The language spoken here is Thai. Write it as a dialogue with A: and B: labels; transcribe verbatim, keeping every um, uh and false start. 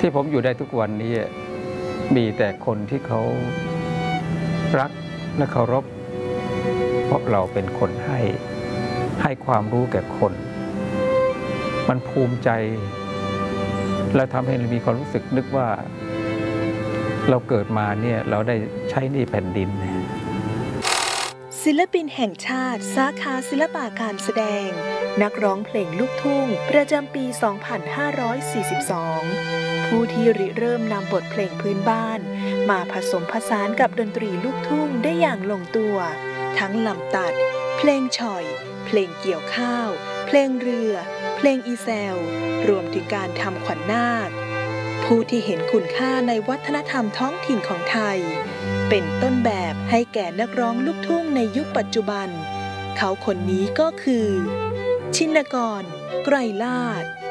A: ที่ผมอยู่ได้ทุกวันนี้มีแต่คนที่เขารักและเคารพเพราะเราเป็นคนให้ให้ความรู้แก่คนมันภูมิใจและทำให้เรามีความรู้สึกนึกว่าเราเกิดมาเนี่ยเราได้ใช้หนี้แผ่นดิน
B: ศิลปินแห่งชาติสาขาศิลปะการแสดงนักร้องเพลงลูกทุ่งประจำปี สองพันห้าร้อยสี่สิบสอง ผู้ที่ริเริ่มนำบทเพลงพื้นบ้านมาผสมผสานกับดนตรีลูกทุ่งได้อย่างลงตัวทั้งลำตัดเพลงฉ่อยเพลงเกี่ยวข้าวเพลงเรือเพลงอีแซวรวมถึงการทำขวัญนาคผู้ที่เห็นคุณค่าในวัฒนธรรมท้องถิ่นของไทยเป็นต้นแบบให้แก่นักร้องลูกทุ่งในยุคปัจจุบันเขาคนนี้ก็คือชินกร ไกรลาศ